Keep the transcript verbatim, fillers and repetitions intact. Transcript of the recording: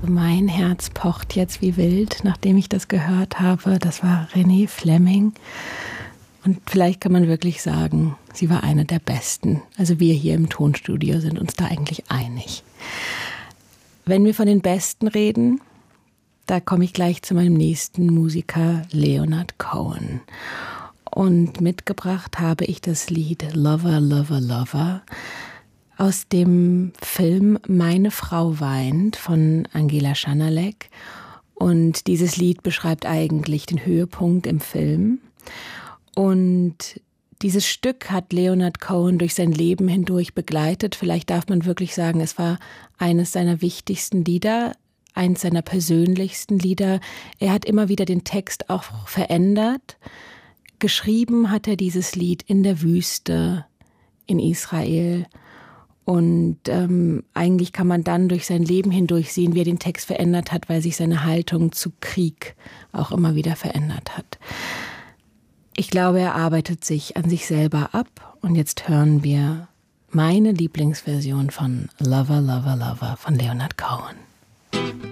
Mein Herz pocht jetzt wie wild, nachdem ich das gehört habe. Das war Renée Fleming. Und vielleicht kann man wirklich sagen, sie war eine der Besten. Also wir hier im Tonstudio sind uns da eigentlich einig. Wenn wir von den Besten reden, da komme ich gleich zu meinem nächsten Musiker, Leonard Cohen. Und mitgebracht habe ich das Lied Lover, Lover, Lover aus dem Film Meine Frau weint von Angela Schanalek. Und dieses Lied beschreibt eigentlich den Höhepunkt im Film. Und dieses Stück hat Leonard Cohen durch sein Leben hindurch begleitet. Vielleicht darf man wirklich sagen, es war eines seiner wichtigsten Lieder, eines seiner persönlichsten Lieder. Er hat immer wieder den Text auch verändert. Geschrieben hat er dieses Lied in der Wüste in Israel. Und ähm, eigentlich kann man dann durch sein Leben hindurch sehen, wie er den Text verändert hat, weil sich seine Haltung zu Krieg auch immer wieder verändert hat. Ich glaube, er arbeitet sich an sich selber ab. Und jetzt hören wir meine Lieblingsversion von Lover, Lover, Lover von Leonard Cohen.